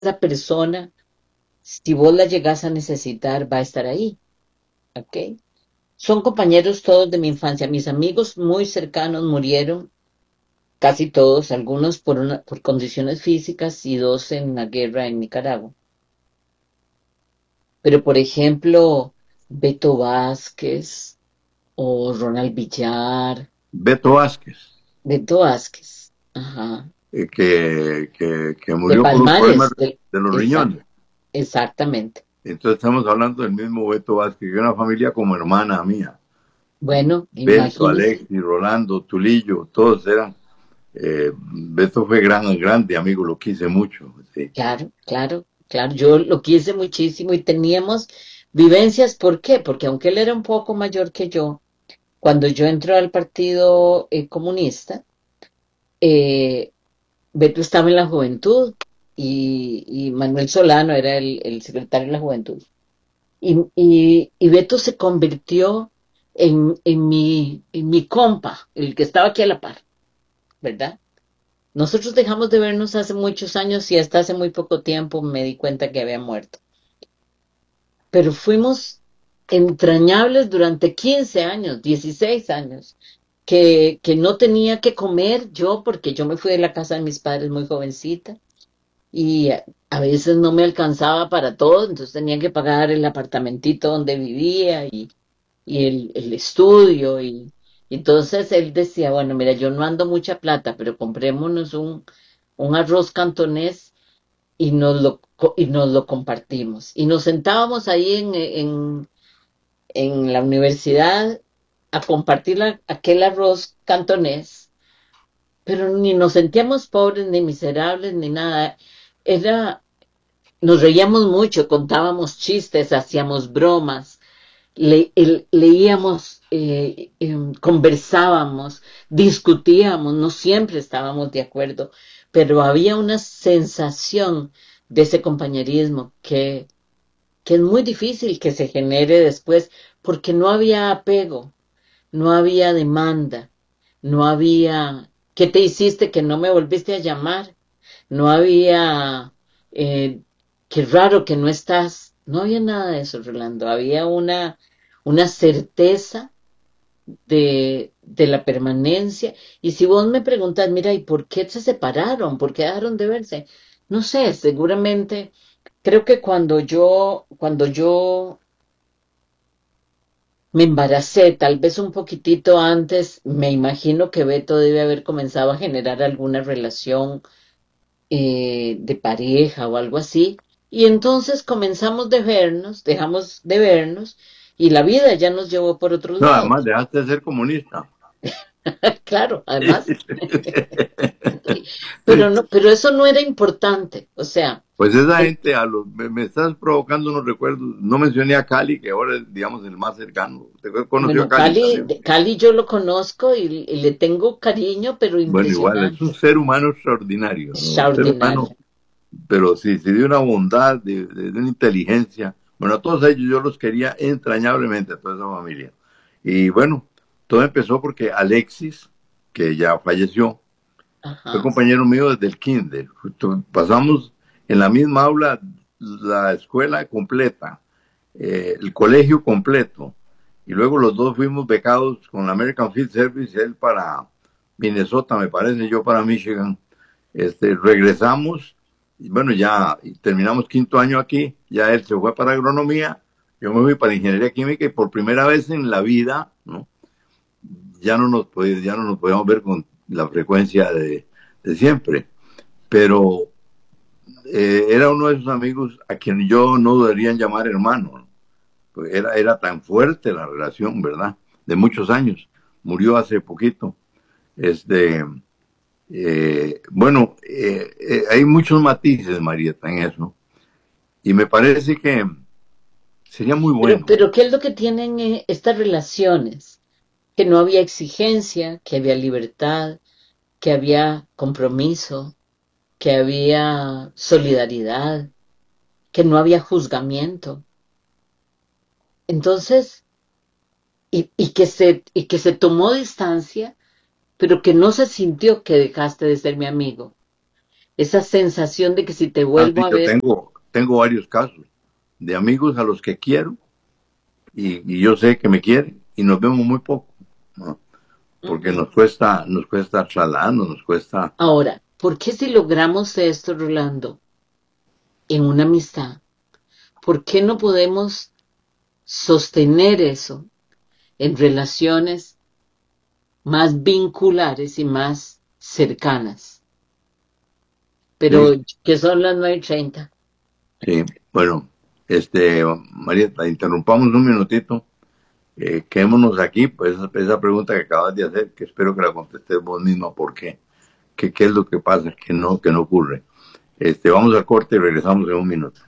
esa persona, si vos la llegás a necesitar, va a estar ahí, ¿ok? Son compañeros todos de mi infancia. Mis amigos muy cercanos murieron, casi todos, algunos por condiciones físicas y dos en la guerra en Nicaragua. Pero, por ejemplo, Beto Vázquez o Ronald Villar, Beto Vázquez, Beto Vázquez, ajá, que de murió por un problema Palmares, de los exact, riñones. exactamente. Entonces estamos hablando del mismo Beto Vázquez, que era una familia como hermana mía. Bueno, Beto, imagínese, Alexis, Rolando, Tulillo, todos eran. Beto fue grande amigo, lo quise mucho. Sí. claro, claro, claro, yo lo quise muchísimo y teníamos vivencias, ¿por qué? Porque aunque él era un poco mayor que yo, cuando yo entré al Partido Comunista, eh, Beto estaba en la juventud y Manuel Solano era el secretario de la juventud. Y Beto se convirtió en mi compa, el que estaba aquí a la par, ¿verdad? Nosotros dejamos de vernos hace muchos años y hasta hace muy poco tiempo me di cuenta que había muerto. Pero fuimos entrañables durante 15 años, 16 años, que no tenía que comer yo porque yo me fui de la casa de mis padres muy jovencita y a veces no me alcanzaba para todo, entonces tenía que pagar el apartamentito donde vivía y el estudio y entonces él decía, bueno, mira, yo no ando mucha plata, pero comprémonos un arroz cantonés y nos lo compartimos. Y nos sentábamos ahí en la universidad a compartir aquel arroz cantonés, pero ni nos sentíamos pobres, ni miserables, ni nada. Era, nos reíamos mucho, contábamos chistes, hacíamos bromas, leíamos, conversábamos, discutíamos, no siempre estábamos de acuerdo, pero había una sensación de ese compañerismo que es muy difícil que se genere después, porque no había apego, no había demanda, no había, ¿qué te hiciste que no me volviste a llamar? No había, eh, qué raro que no estás, no había nada de eso, Rolando, había una certeza de la permanencia. Y si vos me preguntas, mira, ¿y por qué se separaron? ¿Por qué dejaron de verse? No sé, seguramente, creo que cuando yo me embaracé, tal vez un poquitito antes, me imagino que Beto debe haber comenzado a generar alguna relación de pareja o algo así. Y entonces comenzamos de vernos, dejamos de vernos y la vida ya nos llevó por otros No, además lados. dejaste de ser comunista. Claro, además, Sí. pero no, pero eso no era importante, o sea, Pues esa gente, me estás provocando unos recuerdos. No mencioné a Cali, que ahora es, digamos, el más cercano. ¿Te conoció a bueno, Cali Cali, también? Cali yo lo conozco y le tengo cariño, pero Bueno, igual, es un impresionante, ser humano extraordinario, ¿no? Un ser humano, extraordinario. pero sí, sí, de una bondad, de una inteligencia. Bueno, a todos ellos yo los quería entrañablemente, a toda esa familia. Y bueno, todo empezó porque Alexis, que ya falleció, fue Ajá. compañero mío desde el kinder. Pasamos en la misma aula la escuela completa, el colegio completo. Y luego los dos fuimos becados con la American Field Service, él para Minnesota, me parece, yo para Michigan. Regresamos, y bueno, ya terminamos quinto año aquí, ya él se fue para agronomía, yo me fui para ingeniería química y por primera vez en la vida, ¿no? Ya no nos podíamos ver con la frecuencia de siempre, pero era uno de esos amigos a quien yo no deberían llamar hermano, ¿no? Pues era tan fuerte la relación, ¿verdad? De muchos años. Murió hace poquito. Este, bueno, hay muchos matices, Marieta, en eso. Y me parece que sería muy Pero, bueno. pero ¿qué es lo que tienen estas relaciones? Que no había exigencia, que había libertad, que había compromiso, que había solidaridad, que no había juzgamiento. Entonces, y que se tomó distancia, pero que no se sintió que dejaste de ser mi amigo. esa sensación de que si te Ah, vuelvo sí, a yo ver, tengo varios casos de amigos a los que quiero y yo sé que me quieren y nos vemos muy poco, ¿no? Porque ujú. nos cuesta trasladarnos, nos cuesta. Ahora, ¿por qué si logramos esto, Rolando, en una amistad, por qué no podemos sostener eso en relaciones más vinculares y más cercanas? Sí, Pero que son las 9:30. sí. Bueno, Marieta, interrumpamos un minutito. Quedémonos aquí, pues esa pregunta que acabas de hacer, que espero que la contestes vos misma, ¿por qué? ¿Qué es lo que pasa? Que no ocurre. Vamos al corte y regresamos en un minuto.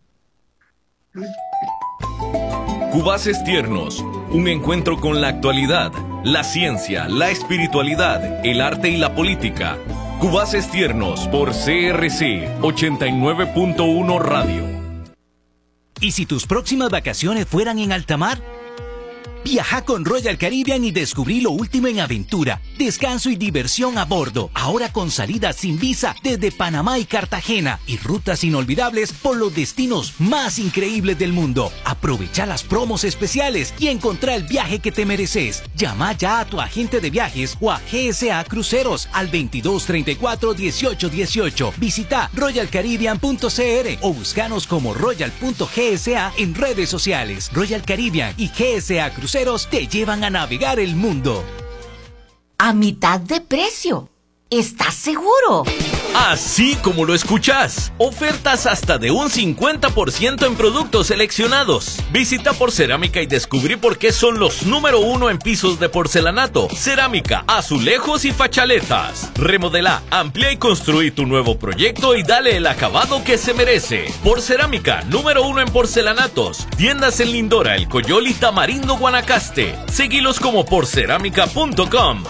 Cubaces Tiernos, un encuentro con la actualidad, la ciencia, la espiritualidad, el arte y la política. Cubaces Tiernos por CRC 89.1 Radio. ¿Y si tus próximas vacaciones fueran en alta mar? Viaja con Royal Caribbean y descubrí lo último en aventura, descanso y diversión a bordo. Ahora con salidas sin visa desde Panamá y Cartagena y rutas inolvidables por los destinos más increíbles del mundo. Aprovecha las promos especiales y encontrá el viaje que te mereces. Llama ya a tu agente de viajes o a GSA Cruceros al 2234-1818. Visita royalcaribbean.cr o búscanos como royal.gsa en redes sociales. Royal Caribbean y GSA Cruceros te llevan a navegar el mundo. A mitad de precio. ¿Estás seguro? Así como lo escuchás. Ofertas hasta de un 50% en productos seleccionados. Visita Porcerámica y descubrí por qué son los número 1 en pisos de porcelanato, cerámica, azulejos y fachaletas. Remodelá, amplía y construí tu nuevo proyecto y dale el acabado que se merece. Porcerámica, número 1 en porcelanatos. Tiendas en Lindora, El Coyol y Tamarindo, Guanacaste. Seguilos como porcerámica.com.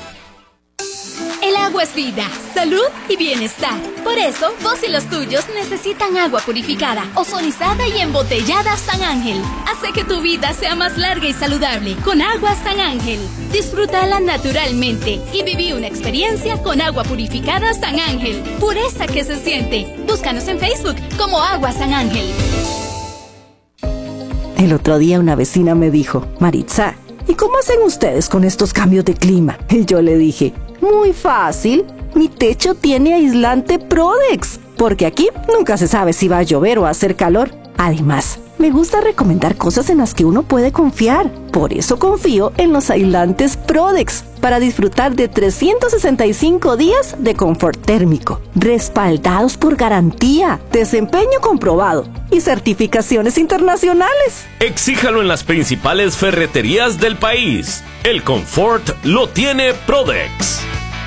El agua es vida, salud y bienestar. Por eso, vos y los tuyos necesitan agua purificada, ozonizada y embotellada San Ángel. Hace que tu vida sea más larga y saludable con agua San Ángel. Disfrútala naturalmente y viví una experiencia con agua purificada San Ángel. Pureza que se siente. Búscanos en Facebook como Agua San Ángel. El otro día una vecina me dijo: Maritza, ¿y cómo hacen ustedes con estos cambios de clima? Y yo le dije: muy fácil, mi techo tiene aislante Prodex, porque aquí nunca se sabe si va a llover o a hacer calor. Además, me gusta recomendar cosas en las que uno puede confiar. Por eso confío en los aislantes Prodex, para disfrutar de 365 días de confort térmico, respaldados por garantía, desempeño comprobado y certificaciones internacionales. Exíjalo en las principales ferreterías del país. El confort lo tiene Prodex.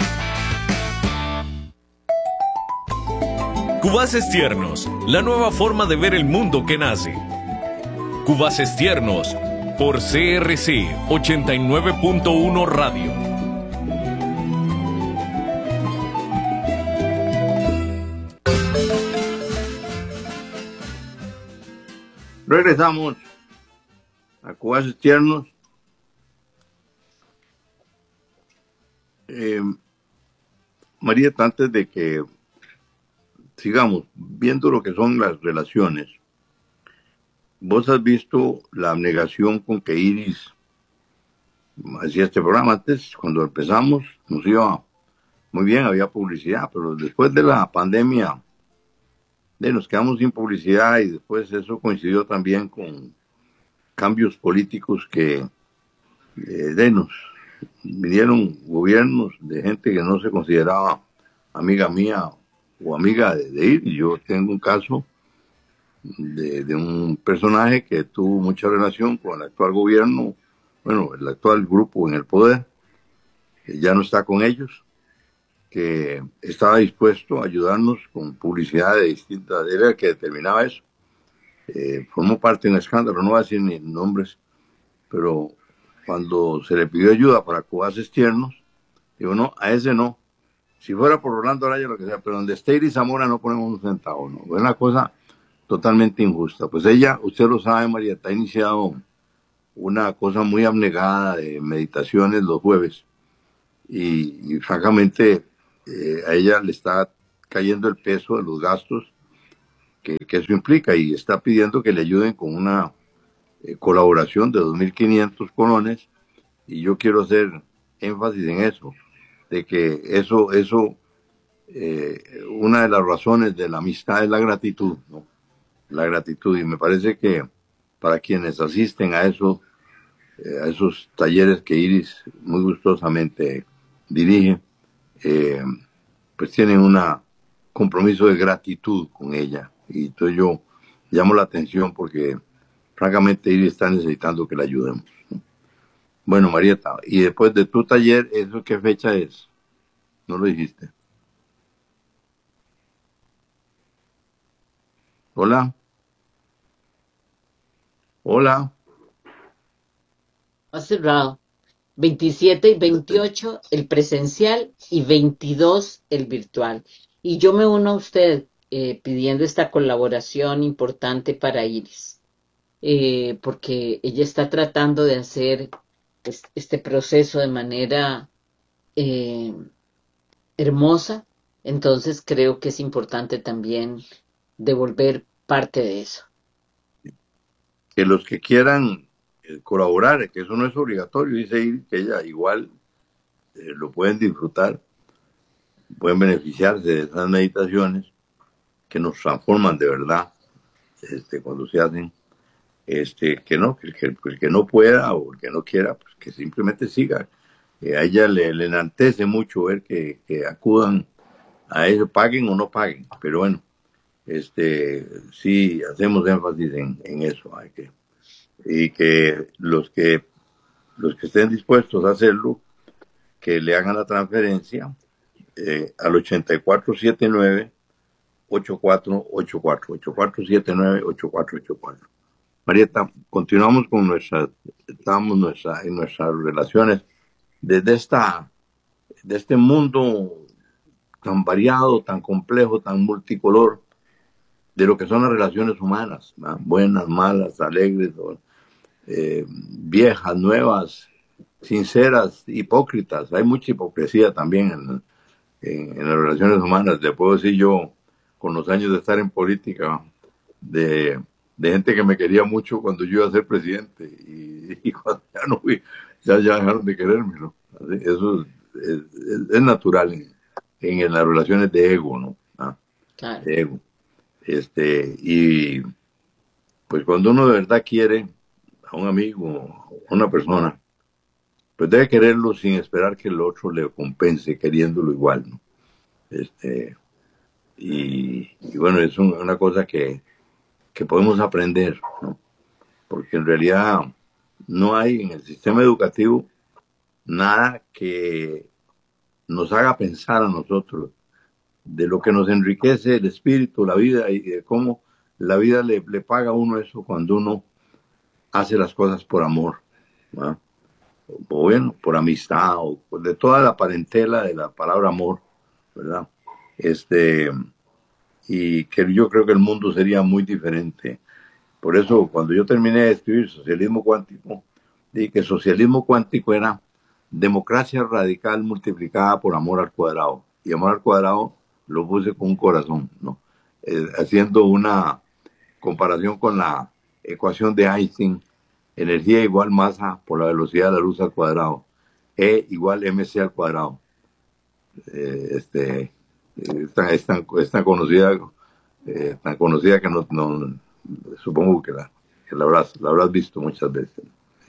Cubaces Tiernos, la nueva forma de ver el mundo que nace. Cubaces Tiernos por CRC 89.1 Radio. Regresamos a Cubaces Tiernos. Marieta, antes de que sigamos viendo lo que son las relaciones, vos has visto la abnegación con que Iris hacía este programa. Antes, cuando empezamos, nos iba muy bien, había publicidad, pero después de la pandemia, nos quedamos sin publicidad y después eso coincidió también con cambios políticos que nos vinieron gobiernos de gente que no se consideraba amiga mía o amiga de Iris. Yo tengo un caso de un personaje que tuvo mucha relación con el actual gobierno, bueno, el actual grupo en el poder, que ya no está con ellos, que estaba dispuesto a ayudarnos con publicidad de distintas, era el que determinaba eso. Formó parte de un escándalo, no voy a decir ni nombres, pero cuando se le pidió ayuda para Cubaces Tiernos, digo, no, a ese no. Si fuera por Rolando Araya, lo que sea, pero donde esté Iris Zamora no ponemos un centavo, ¿no? Es una cosa totalmente injusta. Pues ella, usted lo sabe, Marieta, ha iniciado una cosa muy abnegada de meditaciones los jueves y francamente a ella le está cayendo el peso de los gastos que eso implica, y está pidiendo que le ayuden con una colaboración de 2.500 colones, y yo quiero hacer énfasis en eso, de que eso una de las razones de la amistad es la gratitud, ¿no? La gratitud, y me parece que para quienes asisten a eso, a esos talleres que Iris muy gustosamente dirige, pues tienen un compromiso de gratitud con ella, y entonces yo llamo la atención porque francamente Iris está necesitando que la ayudemos, ¿no? Bueno, Marieta, y después de tu taller, ¿eso qué fecha es? No lo dijiste. Hola. Hola. Ha cerrado. 27 y 28 el presencial y 22 el virtual. Y yo me uno a usted pidiendo esta colaboración importante para Iris, porque ella está tratando de hacer este proceso de manera hermosa, entonces creo que es importante también devolver parte de eso. Que los que quieran colaborar, que eso no es obligatorio, dice Iris, que ella igual lo pueden disfrutar, pueden beneficiarse de esas meditaciones que nos transforman de verdad cuando se hacen, que no, que el que no pueda o el que no quiera, pues que simplemente siga. A ella le enaltece mucho ver que acudan a eso, paguen o no paguen, pero bueno, sí hacemos énfasis en eso, y que los que estén dispuestos a hacerlo, que le hagan la transferencia al 8479-8484, Marieta, continuamos con en nuestras relaciones desde este mundo tan variado, tan complejo, tan multicolor, de lo que son las relaciones humanas, ¿no? Buenas, malas, alegres, viejas, nuevas, sinceras, hipócritas. Hay mucha hipocresía también en las relaciones humanas. Le puedo decir yo, con los años de estar en política, de gente que me quería mucho cuando yo iba a ser presidente, y cuando ya no fui, ya dejaron de quererme, ¿no? Eso es natural en las relaciones de ego, ¿no? Claro. De ego. Y pues cuando uno de verdad quiere a un amigo, a una persona, pues debe quererlo sin esperar que el otro le compense, queriéndolo igual, ¿no? Y bueno, es una cosa que podemos aprender, ¿no? Porque en realidad no hay en el sistema educativo nada que nos haga pensar a nosotros de lo que nos enriquece el espíritu, la vida, y de cómo la vida le paga a uno eso cuando uno hace las cosas por amor, ¿no? O bueno, por amistad, o de toda la parentela de la palabra amor, ¿verdad? Y que yo creo que el mundo sería muy diferente. Por eso, cuando yo terminé de escribir Socialismo Cuántico, dije que socialismo cuántico era democracia radical multiplicada por amor al cuadrado. Y amor al cuadrado lo puse con un corazón, ¿no? Haciendo una comparación con la ecuación de Einstein: energía igual masa por la velocidad de la luz al cuadrado, E igual mc al cuadrado. Es tan conocida que no supongo que la habrás visto muchas veces.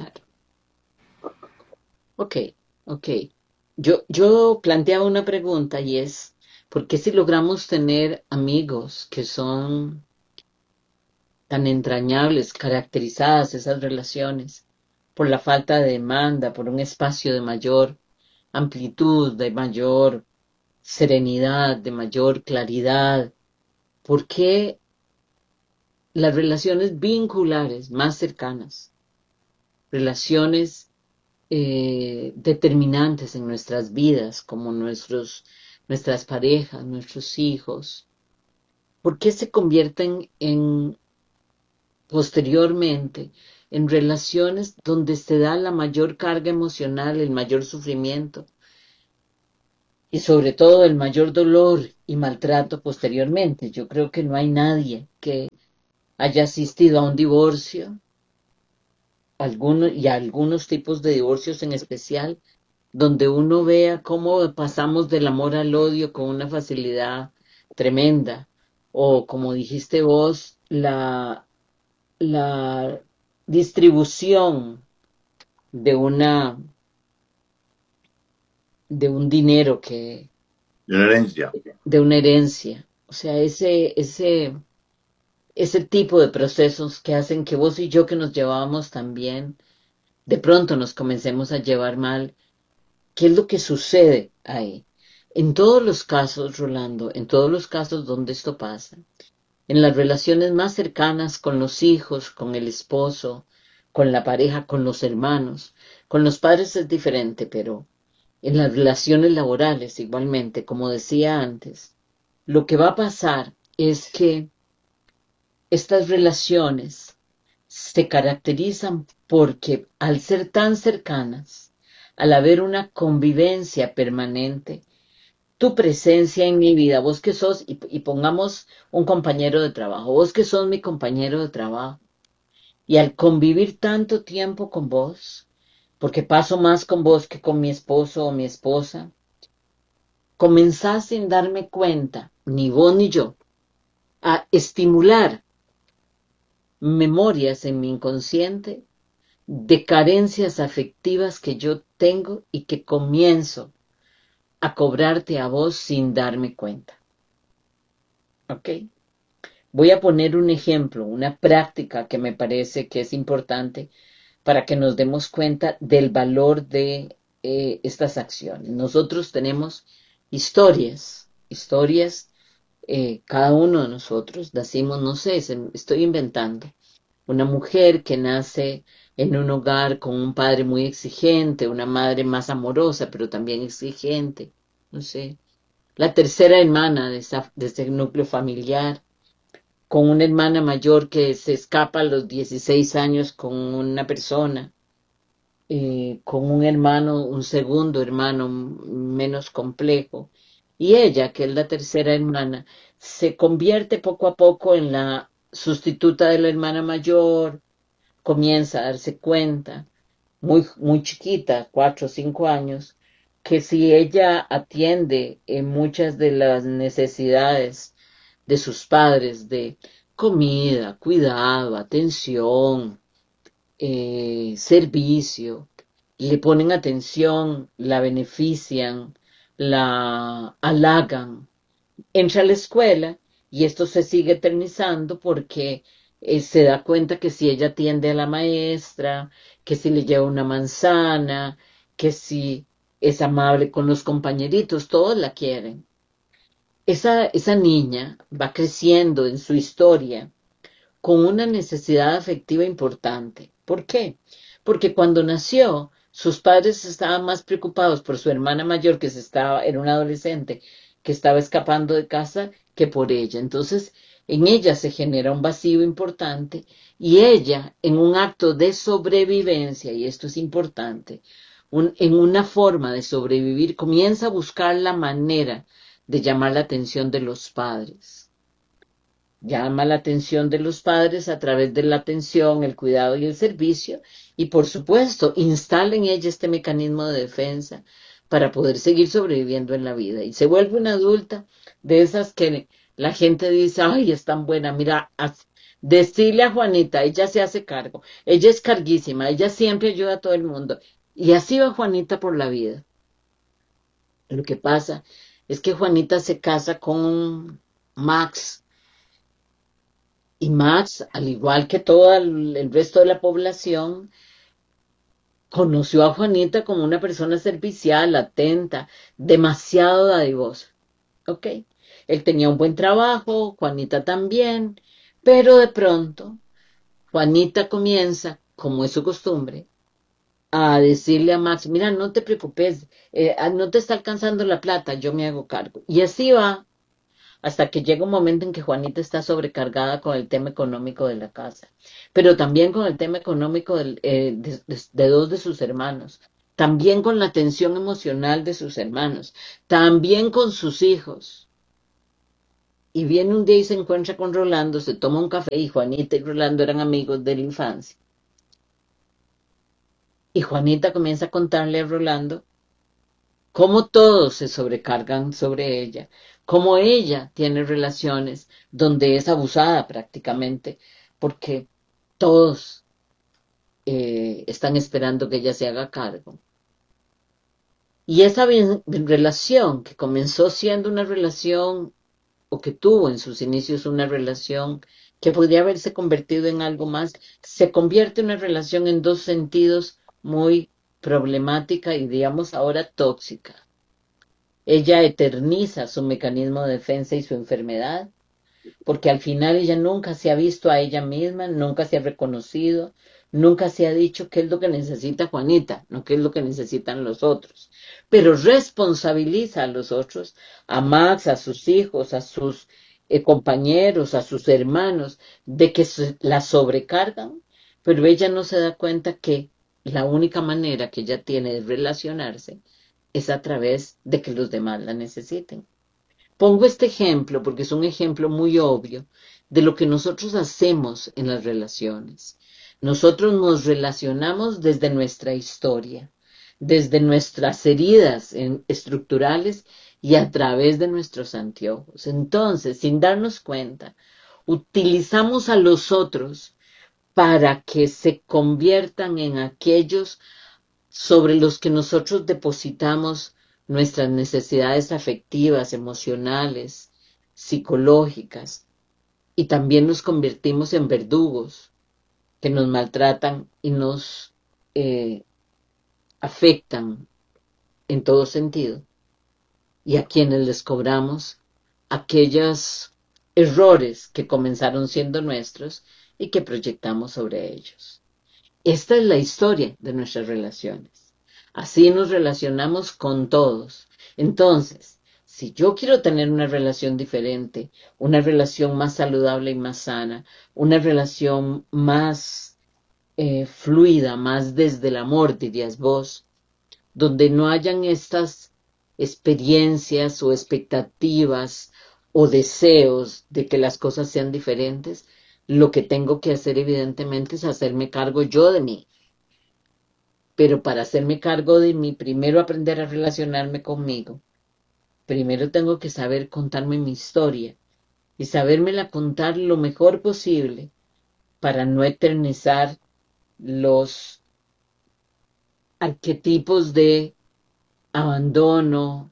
Ok. Yo planteaba una pregunta, y es, ¿por qué si logramos tener amigos que son tan entrañables, caracterizadas esas relaciones por la falta de demanda, por un espacio de mayor amplitud, de mayor serenidad, de mayor claridad? ¿Por qué las relaciones vinculares más cercanas, relaciones determinantes en nuestras vidas, como nuestras parejas, nuestros hijos, por qué se convierten posteriormente en relaciones donde se da la mayor carga emocional, el mayor sufrimiento? y sobre todo el mayor dolor y maltrato posteriormente. Yo creo que no hay nadie que haya asistido a un divorcio, y a algunos tipos de divorcios en especial, donde uno vea cómo pasamos del amor al odio con una facilidad tremenda, o como dijiste vos, la distribución de un dinero De una herencia. de una herencia. O sea, ese tipo de procesos que hacen que vos y yo que nos llevábamos tan bien, de pronto nos comencemos a llevar mal. ¿Qué es lo que sucede ahí? En todos los casos, Rolando, en todos los casos donde esto pasa, en las relaciones más cercanas con los hijos, con el esposo, con la pareja, con los hermanos, con los padres es diferente, pero en las relaciones laborales igualmente, como decía antes, lo que va a pasar es que estas relaciones se caracterizan porque al ser tan cercanas, al haber una convivencia permanente, tu presencia en mi vida, vos que sos, y pongamos un compañero de trabajo, vos que sos mi compañero de trabajo, y al convivir tanto tiempo con vos, porque paso más con vos que con mi esposo o mi esposa, comenzás sin darme cuenta, ni vos ni yo, a estimular memorias en mi inconsciente de carencias afectivas que yo tengo y que comienzo a cobrarte a vos sin darme cuenta. ¿Ok? Voy a poner un ejemplo, una práctica que me parece que es importante para que nos demos cuenta del valor de estas acciones. Nosotros tenemos historias, cada uno de nosotros nacimos, no sé, estoy inventando, una mujer que nace en un hogar con un padre muy exigente, una madre más amorosa, pero también exigente, no sé, la tercera hermana de ese núcleo familiar, con una hermana mayor que se escapa a los 16 años con una persona, con un hermano, un segundo hermano menos complejo, y ella, que es la tercera hermana, se convierte poco a poco en la sustituta de la hermana mayor, comienza a darse cuenta, muy, muy chiquita, 4 o 5 años, que si ella atiende en muchas de las necesidades de sus padres, de comida, cuidado, atención, servicio, le ponen atención, la benefician, la halagan, entra a la escuela y esto se sigue eternizando porque se da cuenta que si ella atiende a la maestra, que si le lleva una manzana, que si es amable con los compañeritos, todos la quieren. Esa niña va creciendo en su historia con una necesidad afectiva importante. ¿Por qué? Porque cuando nació, sus padres estaban más preocupados por su hermana mayor, era una adolescente, que estaba escapando de casa, que por ella. Entonces, en ella se genera un vacío importante y ella, en un acto de sobrevivencia, y esto es importante, en una forma de sobrevivir, comienza a buscar la manera de llamar la atención de los padres. Llama la atención de los padres a través de la atención, el cuidado y el servicio, y por supuesto, instala en ella este mecanismo de defensa para poder seguir sobreviviendo en la vida. Y se vuelve una adulta de esas que la gente dice, ay, es tan buena, mira, decirle a Juanita, ella se hace cargo, ella es carguísima, ella siempre ayuda a todo el mundo. Y así va Juanita por la vida. Lo que pasa es que Juanita se casa con Max, y Max, al igual que todo el resto de la población, conoció a Juanita como una persona servicial, atenta, demasiado dadivosa. ¿Ok? Él tenía un buen trabajo, Juanita también, pero de pronto Juanita comienza, como es su costumbre, a decirle a Max, mira, no te preocupes, no te está alcanzando la plata, yo me hago cargo. Y así va, hasta que llega un momento en que Juanita está sobrecargada con el tema económico de la casa, pero también con el tema económico de dos de sus hermanos, también con la atención emocional de sus hermanos, también con sus hijos. Y viene un día y se encuentra con Rolando, se toma un café, y Juanita y Rolando eran amigos de la infancia. Y Juanita comienza a contarle a Rolando cómo todos se sobrecargan sobre ella, cómo ella tiene relaciones donde es abusada prácticamente, porque todos están esperando que ella se haga cargo. Y esa relación que comenzó siendo una relación, o que tuvo en sus inicios una relación que podría haberse convertido en algo más, se convierte en una relación en dos sentidos muy problemática y digamos ahora tóxica. Ella eterniza su mecanismo de defensa y su enfermedad, porque al final ella nunca se ha visto a ella misma, nunca se ha reconocido, nunca se ha dicho qué es lo que necesita Juanita, no qué es lo que necesitan los otros, pero responsabiliza a los otros, a Max, a sus hijos, a sus compañeros, a sus hermanos, de que la sobrecargan, pero ella no se da cuenta que la única manera que ella tiene de relacionarse es a través de que los demás la necesiten. Pongo este ejemplo porque es un ejemplo muy obvio de lo que nosotros hacemos en las relaciones. Nosotros nos relacionamos desde nuestra historia, desde nuestras heridas estructurales y a través de nuestros anteojos. Entonces, sin darnos cuenta, utilizamos a los otros para que se conviertan en aquellos sobre los que nosotros depositamos nuestras necesidades afectivas, emocionales, psicológicas, y también nos convertimos en verdugos que nos maltratan y nos afectan en todo sentido, y a quienes les cobramos aquellos errores que comenzaron siendo nuestros y que proyectamos sobre ellos. Esta es la historia de nuestras relaciones. Así nos relacionamos con todos. Entonces, si yo quiero tener una relación diferente, una relación más saludable y más sana, una relación más fluida, más desde el amor, dirías vos, donde no hayan estas experiencias o expectativas o deseos de que las cosas sean diferentes, lo que tengo que hacer evidentemente es hacerme cargo yo de mí. Pero para hacerme cargo de mí, primero aprender a relacionarme conmigo. Primero tengo que saber contarme mi historia y sabérmela contar lo mejor posible para no eternizar los arquetipos de abandono,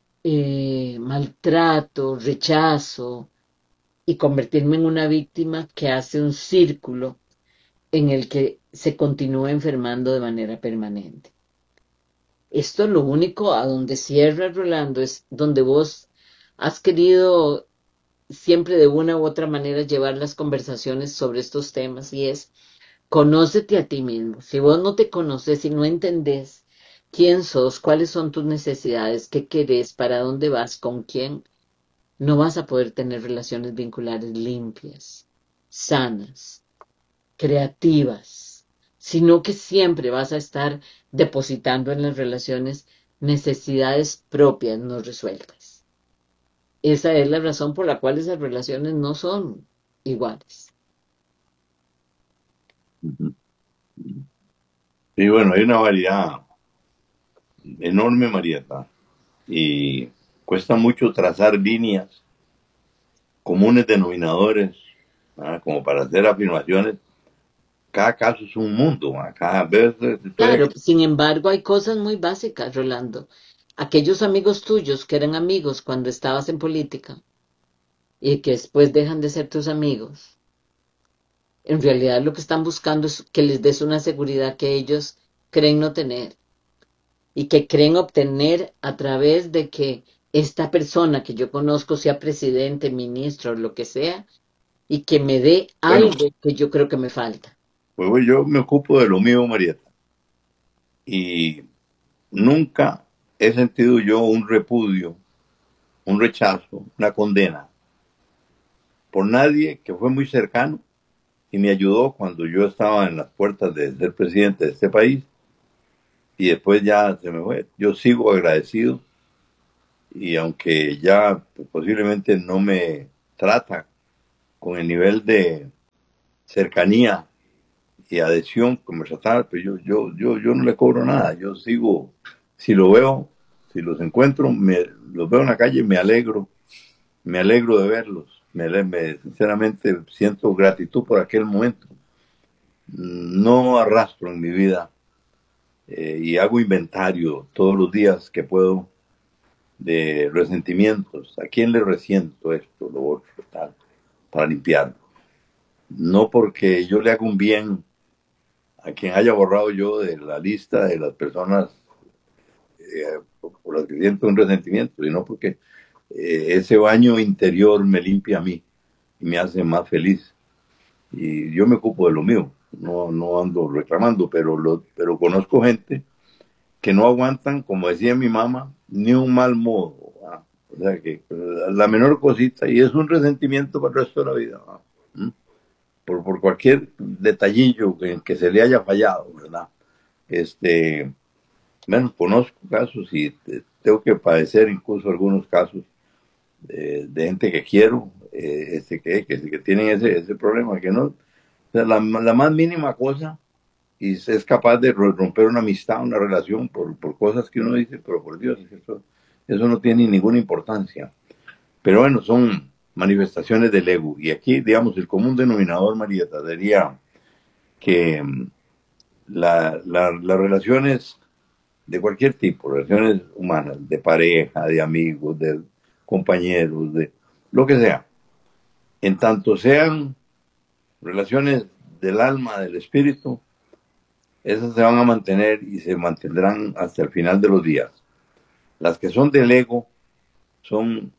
maltrato, rechazo y convertirme en una víctima que hace un círculo en el que se continúa enfermando de manera permanente. Esto lo único a donde cierra Rolando es donde vos has querido siempre de una u otra manera llevar las conversaciones sobre estos temas, y es: conócete a ti mismo. Si vos no te conoces y no entendés quién sos, cuáles son tus necesidades, qué querés, para dónde vas, con quién, no vas a poder tener relaciones vinculares limpias, sanas, creativas, sino que siempre vas a estar depositando en las relaciones necesidades propias no resueltas. Esa es la razón por la cual esas relaciones no son iguales. Sí, bueno, hay una variedad enorme, Marieta, y cuesta mucho trazar líneas, comunes denominadores, ¿verdad? Como para hacer afirmaciones. Cada caso es un mundo, ¿verdad? Cada vez Claro, sin embargo, hay cosas muy básicas, Rolando. Aquellos amigos tuyos que eran amigos cuando estabas en política y que después dejan de ser tus amigos, en realidad lo que están buscando es que les des una seguridad que ellos creen no tener y que creen obtener a través de que esta persona que yo conozco sea presidente, ministro, lo que sea, y que me dé algo que yo creo que me falta. Pues yo me ocupo de lo mío, Marieta, y nunca he sentido yo un repudio, un rechazo, una condena por nadie que fue muy cercano y me ayudó cuando yo estaba en las puertas de ser presidente de este país, y después ya se me fue. Yo sigo agradecido y aunque ya posiblemente no me trata con el nivel de cercanía y adhesión conversacional, pues yo no le cobro nada. Yo sigo, si lo veo, si los encuentro, los veo en la calle, me alegro de verlos. Sinceramente siento gratitud por aquel momento. No arrastro en mi vida y hago inventario todos los días que puedo de resentimientos. ¿A quién le resiento esto, lo otro, tal? Para limpiarlo. No porque yo le haga un bien a quien haya borrado yo de la lista de las personas por las que siento un resentimiento, sino porque ese baño interior me limpia a mí y me hace más feliz. Y yo me ocupo de lo mío, no ando reclamando, pero conozco gente que no aguantan, como decía mi mamá, ni un mal modo. O sea que la menor cosita, y es un resentimiento para el resto de la vida. Por cualquier detallillo que se le haya fallado, ¿verdad? Bueno, conozco casos y tengo que padecer incluso algunos casos de gente que quiero, que tienen ese problema, que no, o sea, la más mínima cosa, y es capaz de romper una amistad, una relación, por cosas que uno dice, pero por Dios, eso no tiene ninguna importancia. Pero bueno, son manifestaciones del ego. Y aquí, digamos, el común denominador, Marieta, sería que las relaciones de cualquier tipo, relaciones humanas, de pareja, de amigos, de compañeros, de lo que sea, en tanto sean relaciones del alma, del espíritu, esas se van a mantener y se mantendrán hasta el final de los días. Las que son del ego son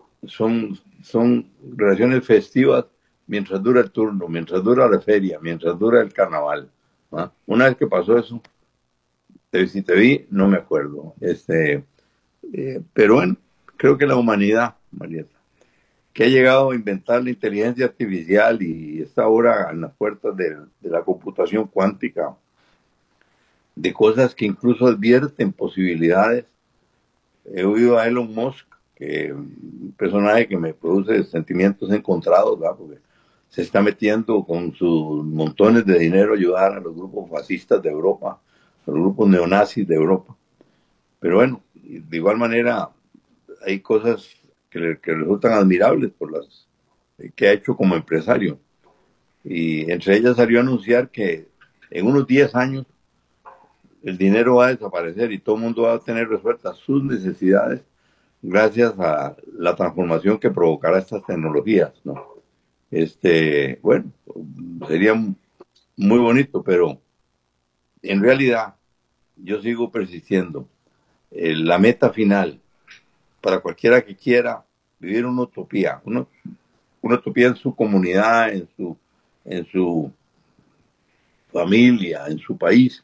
relaciones festivas mientras dura el turno, mientras dura la feria, mientras dura el carnaval, ¿no? Una vez que pasó eso, si te vi, no me acuerdo. Pero bueno, creo que la humanidad, Marieta, que ha llegado a inventar la inteligencia artificial y está ahora en las puertas de la computación cuántica, de cosas que incluso advierten posibilidades. He oído a Elon Musk, que un personaje que me produce sentimientos encontrados, ¿verdad? Porque se está metiendo con sus montones de dinero a ayudar a los grupos fascistas de Europa, a los grupos neonazis de Europa. Pero bueno, de igual manera hay cosas que resultan admirables por las que ha hecho como empresario. Y entre ellas salió a anunciar que en unos 10 años el dinero va a desaparecer y todo el mundo va a tener resueltas sus necesidades gracias a la transformación que provocará estas tecnologías, ¿no? Bueno, sería muy bonito, pero en realidad yo sigo persistiendo. La meta final para cualquiera que quiera vivir una utopía en su comunidad, en su familia, en su país,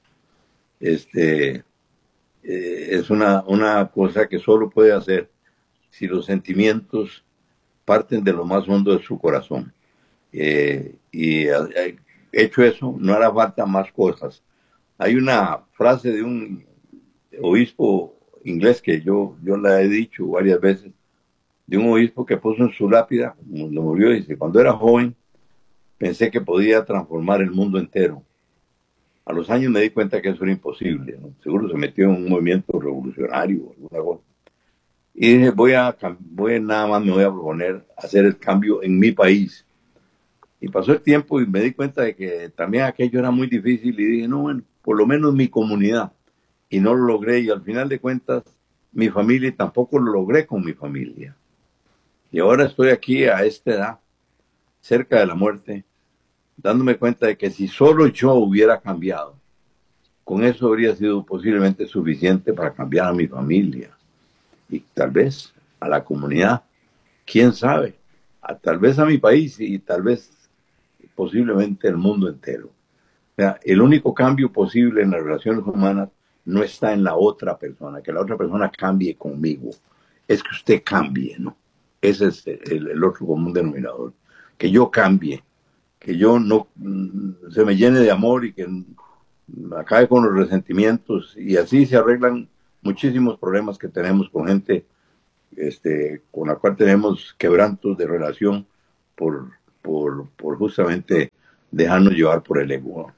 es una cosa que solo puede hacer si los sentimientos parten de lo más hondo de su corazón. Y hecho eso, no hará falta más cosas. Hay una frase de un obispo inglés que yo la he dicho varias veces, de un obispo que puso en su lápida, cuando murió, dice: cuando era joven pensé que podía transformar el mundo entero. A los años me di cuenta que eso era imposible, ¿no? Seguro se metió en un movimiento revolucionario o alguna cosa. Y dije, nada más me voy a proponer hacer el cambio en mi país. Y pasó el tiempo y me di cuenta de que también aquello era muy difícil y dije, no, bueno, por lo menos mi comunidad. Y no lo logré, y al final de cuentas mi familia, y tampoco lo logré con mi familia. Y ahora estoy aquí a esta edad, cerca de la muerte, dándome cuenta de que si solo yo hubiera cambiado, con eso habría sido posiblemente suficiente para cambiar a mi familia y tal vez a la comunidad, quién sabe, tal vez a mi país y tal vez posiblemente el mundo entero. O sea, el único cambio posible en las relaciones humanas no está en la otra persona, que la otra persona cambie conmigo, es que usted cambie, ¿no? Ese es el otro común denominador, que yo cambie, que yo no se me llene de amor y que acabe con los resentimientos y así se arreglan muchísimos problemas que tenemos con gente con la cual tenemos quebrantos de relación por justamente dejarnos llevar por el ego.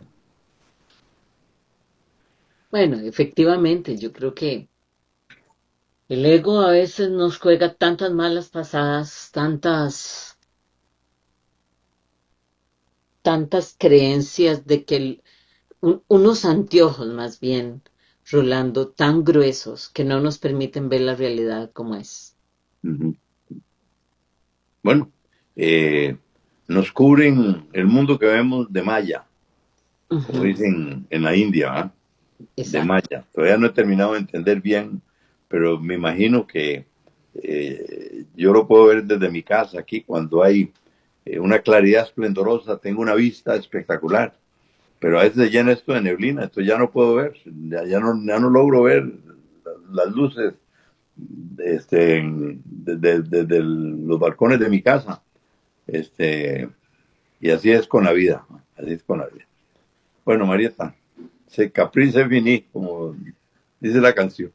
Bueno, efectivamente, yo creo que el ego a veces nos juega tantas malas pasadas, tantas creencias de que unos anteojos más bien, Rolando, tan gruesos que no nos permiten ver la realidad como es. Uh-huh. Bueno, nos cubren el mundo que vemos de malla, uh-huh, como dicen en la India, ¿eh? De malla. Todavía no he terminado de entender bien, pero me imagino que yo lo puedo ver desde mi casa aquí cuando hay una claridad esplendorosa, tengo una vista espectacular, pero a veces se llena esto de neblina, entonces ya no puedo ver, ya no logro ver las luces desde los balcones de mi casa, y así es con la vida, Bueno, Marieta, se caprice finí, como dice la canción.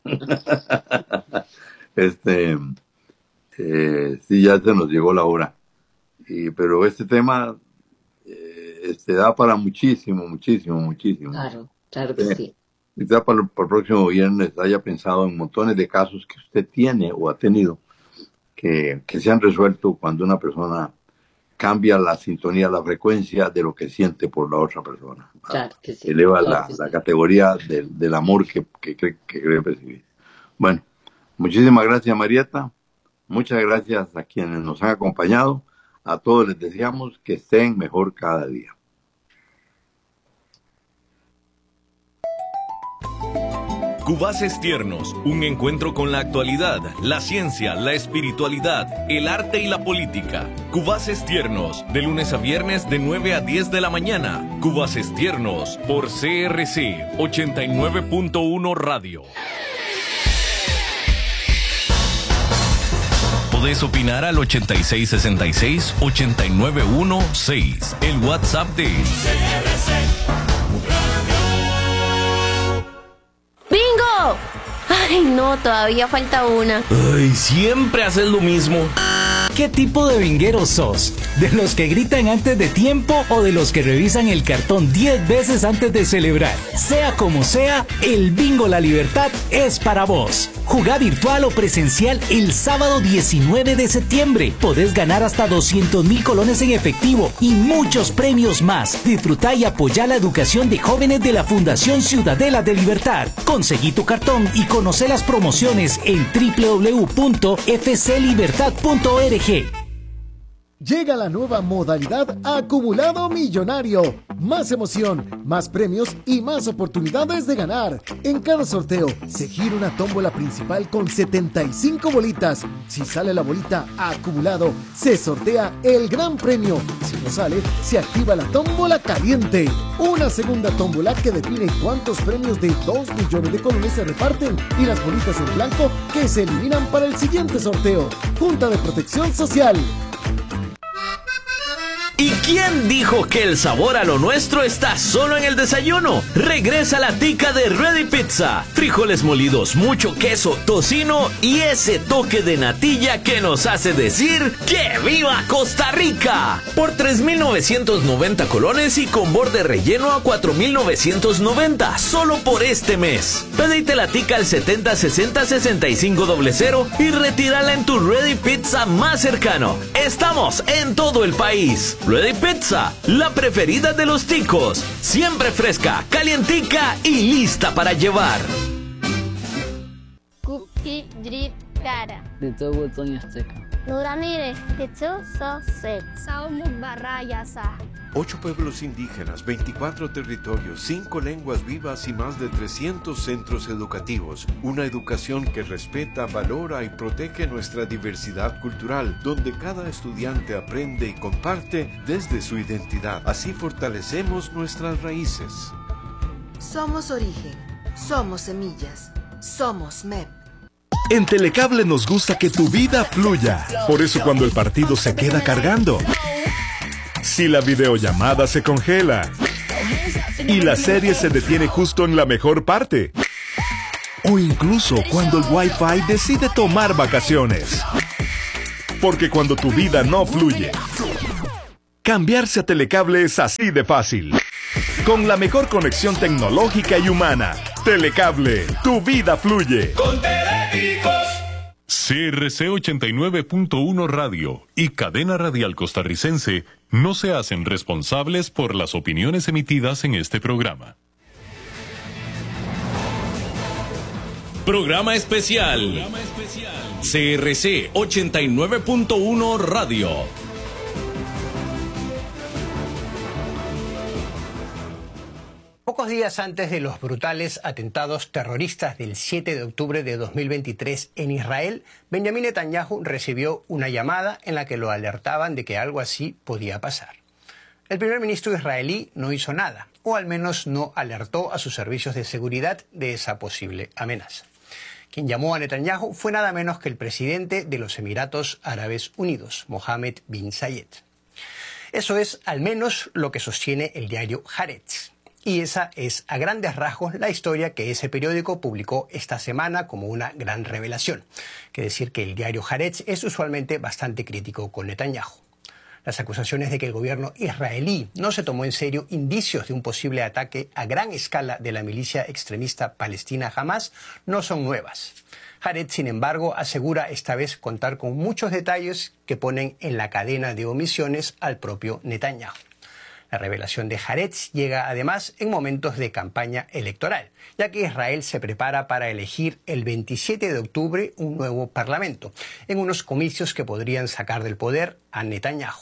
Sí, ya se nos llegó la hora. Pero este tema da para muchísimo. Claro que sí. Quizá para el próximo viernes haya pensado en montones de casos que usted tiene o ha tenido que se han resuelto cuando una persona cambia la sintonía, la frecuencia de lo que siente por la otra persona. Claro que sí. Eleva la categoría del amor que cree percibir. Bueno, muchísimas gracias, Marieta. Muchas gracias a quienes nos han acompañado. A todos les deseamos que estén mejor cada día. Cubaces Tiernos, un encuentro con la actualidad, la ciencia, la espiritualidad, el arte y la política. Cubaces Tiernos, de lunes a viernes de 9 a 10 de la mañana. Cubaces Tiernos, por CRC 89.1 Radio. Podés opinar al 8666-89116, el WhatsApp de ¡Bingo! Ay, no, todavía falta una. Ay, siempre haces lo mismo. ¿Qué tipo de vinguero sos? ¿De los que gritan antes de tiempo o de los que revisan el cartón 10 veces antes de celebrar? Sea como sea, el Bingo La Libertad es para vos. Jugá virtual o presencial el sábado 19 de septiembre. Podés ganar hasta 200,000 colones en efectivo y muchos premios más. Disfrutá y apoyá la educación de jóvenes de la Fundación Ciudadela de Libertad. Conseguí tu cartón y conocé las promociones en www.fclibertad.org. Llega la nueva modalidad Acumulado Millonario. Más emoción, más premios y más oportunidades de ganar. En cada sorteo se gira una tómbola principal con 75 bolitas. Si sale la bolita acumulado, se sortea el gran premio. Si no sale, se activa la tómbola caliente. Una segunda tómbola que define cuántos premios de 2 millones de colones se reparten y las bolitas en blanco que se eliminan para el siguiente sorteo. Junta de Protección Social. ¿Y quién dijo que el sabor a lo nuestro está solo en el desayuno? Regresa la tica de Ready Pizza. Frijoles molidos, mucho queso, tocino y ese toque de natilla que nos hace decir ¡que viva Costa Rica! Por 3,990 colones y con borde relleno a 4,990, solo por este mes. Pedite la tica al 7060-6500 y retírala en tu Ready Pizza más cercano. Estamos en todo el país. Ready Pizza, la preferida de los ticos. Siempre fresca, calientica y lista para llevar. Cookie drip cara. Nuramire, Saumu Barrayasa. 8 pueblos indígenas, 24 territorios, 5 lenguas vivas y más de 300 centros educativos. Una educación que respeta, valora y protege nuestra diversidad cultural, donde cada estudiante aprende y comparte desde su identidad. Así fortalecemos nuestras raíces. Somos origen, somos semillas, somos MEP. En Telecable nos gusta que tu vida fluya. Por eso cuando el partido se queda cargando, si la videollamada se congela, Y la serie se detiene justo en la mejor parte. O incluso cuando el Wi-Fi decide tomar vacaciones. Porque cuando tu vida no fluye, cambiarse a Telecable es así de fácil. Con la mejor conexión tecnológica y humana. Telecable, tu vida fluye. Con Televicos. CRC 89.1 Radio y Cadena Radial Costarricense no se hacen responsables por las opiniones emitidas en este programa. Programa especial. CRC 89.1 Radio. Pocos días antes de los brutales atentados terroristas del 7 de octubre de 2023 en Israel, Benjamin Netanyahu recibió una llamada en la que lo alertaban de que algo así podía pasar. El primer ministro israelí no hizo nada, o al menos no alertó a sus servicios de seguridad de esa posible amenaza. Quien llamó a Netanyahu fue nada menos que el presidente de los Emiratos Árabes Unidos, Mohammed bin Zayed. Eso es al menos lo que sostiene el diario Haaretz. Y esa es, a grandes rasgos, la historia que ese periódico publicó esta semana como una gran revelación. Que decir que el diario Haaretz es usualmente bastante crítico con Netanyahu. Las acusaciones de que el gobierno israelí no se tomó en serio indicios de un posible ataque a gran escala de la milicia extremista palestina Hamas no son nuevas. Haaretz, sin embargo, asegura esta vez contar con muchos detalles que ponen en la cadena de omisiones al propio Netanyahu. La revelación de Haaretz llega además en momentos de campaña electoral, ya que Israel se prepara para elegir el 27 de octubre un nuevo parlamento, en unos comicios que podrían sacar del poder a Netanyahu.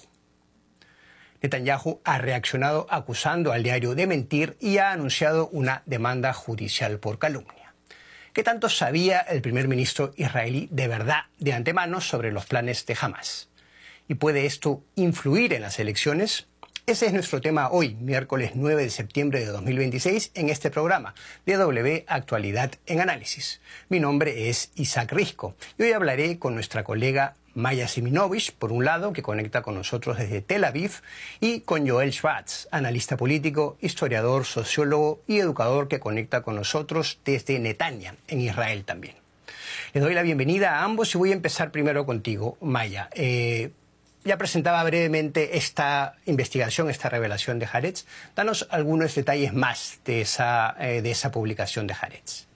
Netanyahu ha reaccionado acusando al diario de mentir y ha anunciado una demanda judicial por calumnia. ¿Qué tanto sabía el primer ministro israelí de verdad de antemano sobre los planes de Hamas? ¿Y puede esto influir en las elecciones? Ese es nuestro tema hoy, miércoles 9 de septiembre de 2026, en este programa DW Actualidad en Análisis. Mi nombre es Isaac Risco y hoy hablaré con nuestra colega Maya Siminovich, por un lado, que conecta con nosotros desde Tel Aviv, y con Joel Schwartz, analista político, historiador, sociólogo y educador que conecta con nosotros desde Netanya, en Israel también. Les doy la bienvenida a ambos y voy a empezar primero contigo, Maya. Ya presentaba brevemente esta investigación, esta revelación de Haaretz. Danos algunos detalles más de esa publicación de Haaretz.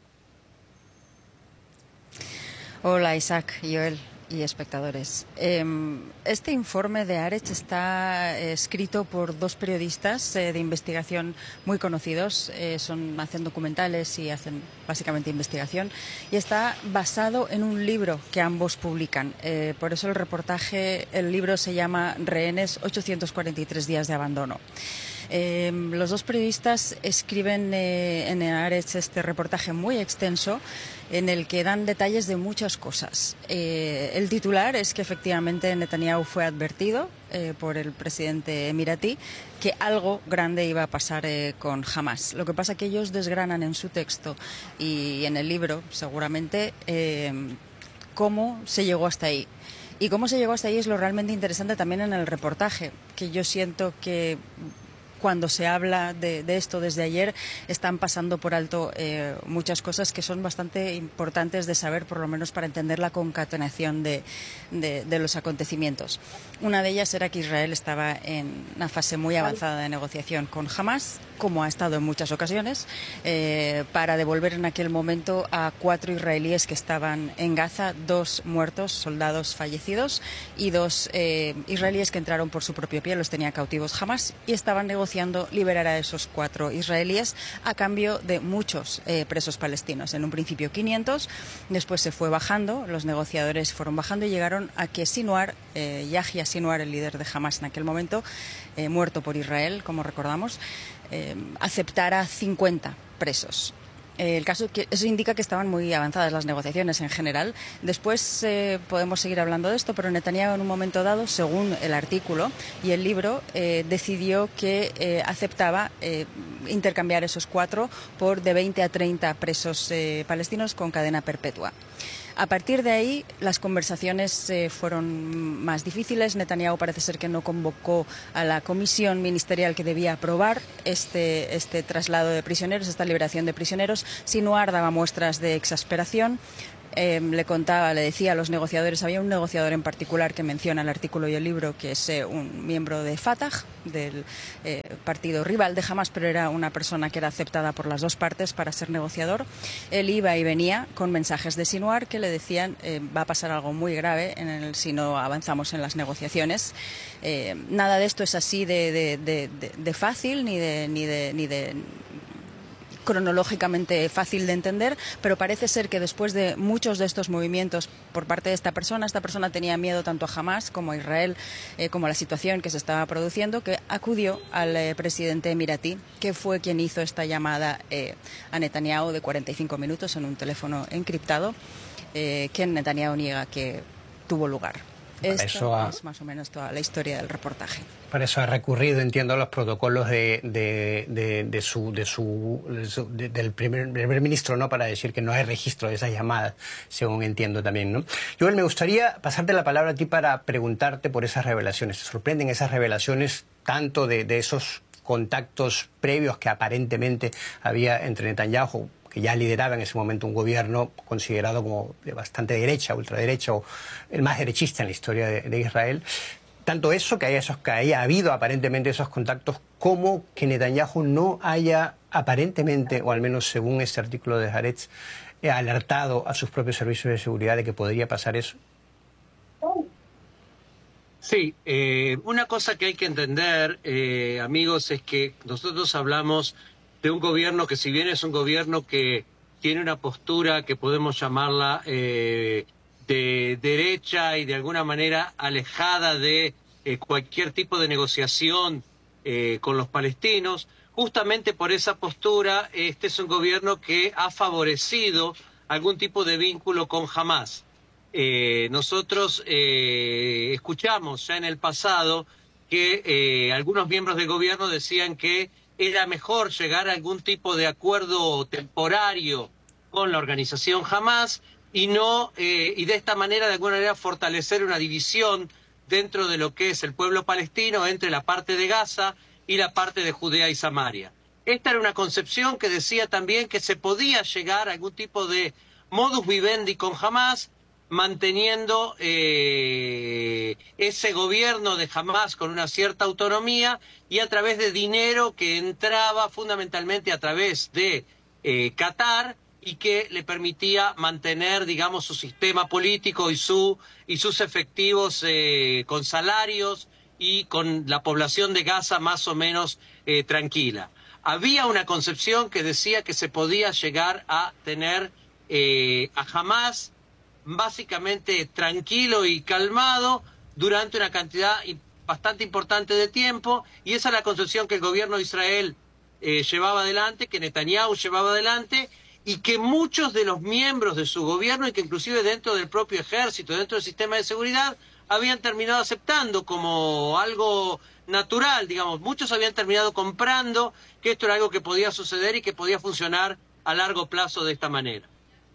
Hola Isaac, Joel y espectadores. Este informe de Haaretz está escrito por dos periodistas de investigación muy conocidos. Hacen documentales y hacen básicamente investigación. Y está basado en un libro que ambos publican. Por eso el libro se llama Rehenes, 843 días de abandono. Los dos periodistas escriben en Haaretz este reportaje muy extenso en el que dan detalles de muchas cosas. El titular es que efectivamente Netanyahu fue advertido por el presidente emiratí que algo grande iba a pasar con Hamas. Lo que pasa es que ellos desgranan en su texto y en el libro seguramente cómo se llegó hasta ahí. Y cómo se llegó hasta ahí es lo realmente interesante también en el reportaje, que yo siento que cuando se habla de esto desde ayer, están pasando por alto muchas cosas que son bastante importantes de saber, por lo menos para entender la concatenación de los acontecimientos. Una de ellas era que Israel estaba en una fase muy avanzada de negociación con Hamas, como ha estado en muchas ocasiones, para devolver en aquel momento a 4 israelíes que estaban en Gaza, 2 muertos, soldados fallecidos, y 2 israelíes que entraron por su propio pie, los tenía cautivos Hamas, y estaban negociando liberar a esos 4 israelíes a cambio de muchos presos palestinos. En un principio 500, después se fue bajando, los negociadores fueron bajando y llegaron a que Sinwar, Yahya Sinwar, el líder de Hamas en aquel momento, muerto por Israel, como recordamos, aceptara 50 presos. El caso que eso indica que estaban muy avanzadas las negociaciones en general. Después podemos seguir hablando de esto, pero Netanyahu en un momento dado, según el artículo y el libro, decidió que aceptaba intercambiar esos 4 por de 20 a 30 presos palestinos con cadena perpetua. A partir de ahí, las conversaciones fueron más difíciles. Netanyahu parece ser que no convocó a la comisión ministerial que debía aprobar este traslado de prisioneros, esta liberación de prisioneros. Sinwar daba muestras de exasperación. Le decía a los negociadores, había un negociador en particular que menciona el artículo y el libro, que es un miembro de Fatah, del partido rival de Hamas, pero era una persona que era aceptada por las dos partes para ser negociador. Él iba y venía con mensajes de Sinwar que le decían va a pasar algo muy grave si no avanzamos en las negociaciones. Nada de esto es así de fácil ni de cronológicamente fácil de entender, pero parece ser que después de muchos de estos movimientos por parte de esta persona tenía miedo tanto a Hamas como a Israel, como a la situación que se estaba produciendo, que acudió al presidente emiratí, que fue quien hizo esta llamada a Netanyahu de 45 minutos en un teléfono encriptado, que Netanyahu niega que tuvo lugar. Esta es más o menos toda la historia del reportaje. Para eso ha recurrido, entiendo, a los protocolos del primer ministro, ¿no? Para decir que no hay registro de esas llamadas, según entiendo también, ¿no? Joel, me gustaría pasarte la palabra a ti para preguntarte por esas revelaciones. ¿Te sorprenden esas revelaciones tanto de esos contactos previos que aparentemente había entre Netanyahu, que ya lideraba en ese momento un gobierno considerado como de bastante derecha, ultraderecha, o el más derechista en la historia de Israel? Tanto eso, que haya habido aparentemente esos contactos, como que Netanyahu no haya aparentemente, o al menos según este artículo de Haaretz, alertado a sus propios servicios de seguridad de que podría pasar eso. Sí, una cosa que hay que entender, amigos, es que nosotros hablamos de un gobierno que, si bien es un gobierno que tiene una postura que podemos llamarla de derecha y de alguna manera alejada de cualquier tipo de negociación con los palestinos, justamente por esa postura, este es un gobierno que ha favorecido algún tipo de vínculo con Hamas. Nosotros escuchamos ya en el pasado que algunos miembros del gobierno decían que era mejor llegar a algún tipo de acuerdo temporario con la organización Hamas y de esta manera, de alguna manera, fortalecer una división dentro de lo que es el pueblo palestino entre la parte de Gaza y la parte de Judea y Samaria. Esta era una concepción que decía también que se podía llegar a algún tipo de modus vivendi con Hamas, manteniendo ese gobierno de Hamas con una cierta autonomía y a través de dinero que entraba fundamentalmente a través de Qatar y que le permitía mantener, digamos, su sistema político y sus efectivos con salarios y con la población de Gaza más o menos tranquila. Había una concepción que decía que se podía llegar a tener a Hamas básicamente tranquilo y calmado durante una cantidad bastante importante de tiempo, y esa es la concepción que el gobierno de Israel llevaba adelante, que Netanyahu llevaba adelante, y que muchos de los miembros de su gobierno, y que inclusive dentro del propio ejército, dentro del sistema de seguridad, habían terminado aceptando como algo natural, digamos. Muchos habían terminado comprando que esto era algo que podía suceder y que podía funcionar a largo plazo de esta manera.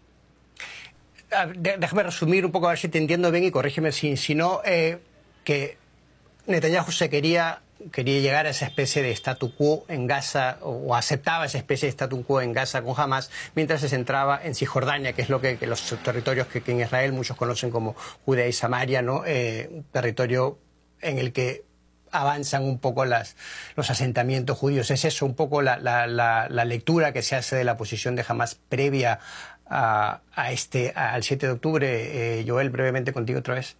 Déjame resumir un poco, a ver si te entiendo bien y corrígeme si no, que Netanyahu quería llegar a esa especie de statu quo en Gaza, o aceptaba esa especie de statu quo en Gaza con Hamas, mientras se centraba en Cisjordania, que es lo que los territorios que en Israel muchos conocen como Judea y Samaria, ¿no? Un territorio en el que avanzan un poco los asentamientos judíos. ¿Es eso un poco la lectura que se hace de la posición de Hamas previa al 7 de octubre? Joel, brevemente contigo otra vez.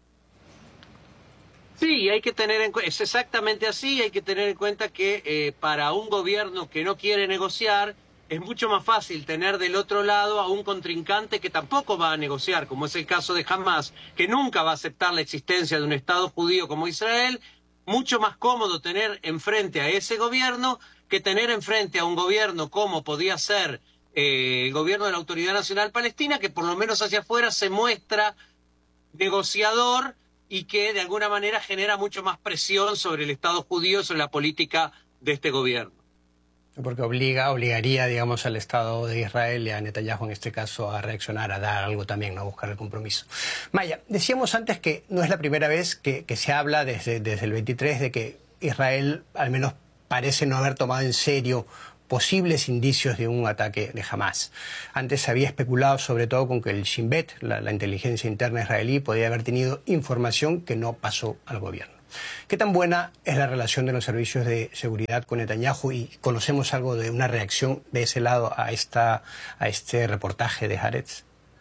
Sí, hay que tener en cuenta, es exactamente así, hay que tener en cuenta que para un gobierno que no quiere negociar, es mucho más fácil tener del otro lado a un contrincante que tampoco va a negociar, como es el caso de Hamas, que nunca va a aceptar la existencia de un Estado judío como Israel. Mucho más cómodo tener enfrente a ese gobierno que tener enfrente a un gobierno como podía ser el gobierno de la Autoridad Nacional Palestina, que por lo menos hacia afuera se muestra negociador y que de alguna manera genera mucho más presión sobre el Estado judío, sobre la política de este gobierno. Porque obligaría, digamos, al Estado de Israel y a Netanyahu en este caso a reaccionar, a dar algo también, ¿no? A buscar el compromiso. Maya, decíamos antes que no es la primera vez que se habla desde el 23 de que Israel al menos parece no haber tomado en serio posibles indicios de un ataque de Hamas. Antes se había especulado sobre todo con que el Shin Bet, la inteligencia interna israelí, podía haber tenido información que no pasó al gobierno. ¿Qué tan buena es la relación de los servicios de seguridad con Netanyahu? ¿Y conocemos algo de una reacción de ese lado a este reportaje de Haaretz?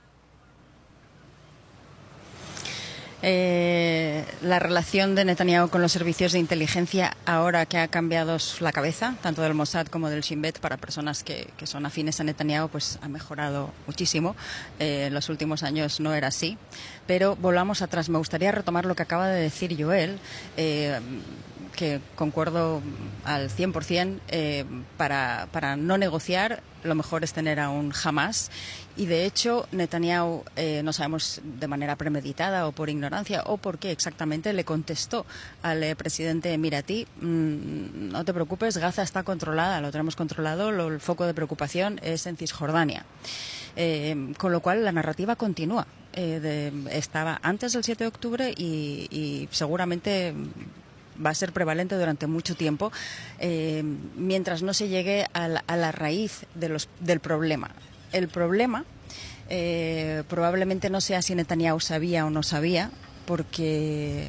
La relación de Netanyahu con los servicios de inteligencia, ahora que ha cambiado la cabeza, tanto del Mossad como del Shin Bet, para personas que son afines a Netanyahu, pues ha mejorado muchísimo. En los últimos años no era así. Pero volvamos atrás. Me gustaría retomar lo que acaba de decir Joel, que concuerdo al 100%. Para no negociar, lo mejor es tener a un Hamas. Y de hecho, Netanyahu, no sabemos de manera premeditada o por ignorancia o por qué exactamente, le contestó al presidente emiratí: no te preocupes, Gaza está controlada, lo tenemos controlado, el foco de preocupación es en Cisjordania. Con lo cual la narrativa continúa. Estaba antes del 7 de octubre y seguramente va a ser prevalente durante mucho tiempo, mientras no se llegue a la raíz del problema. El problema probablemente no sea si Netanyahu sabía o no sabía, porque